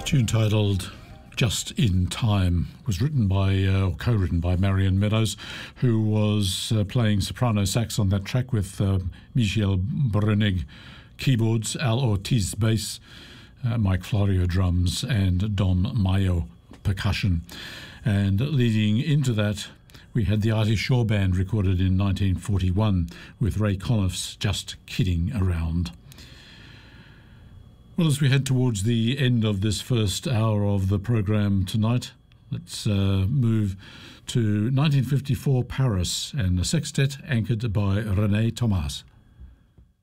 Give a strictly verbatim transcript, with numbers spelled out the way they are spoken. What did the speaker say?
Tune titled Just in Time was written by, uh, or co-written by Marion Meadows, who was uh, playing soprano sax on that track with uh, Michel Brunig keyboards, Al Ortiz bass, uh, Mike Florio drums, and Don Mayo percussion. And leading into that, we had the Artie Shaw Band recorded in nineteen forty-one with Ray Conniff's Just Kidding Around. Well, as we head towards the end of this first hour of the program tonight, let's uh, move to nineteen fifty-four Paris and a sextet anchored by René Thomas.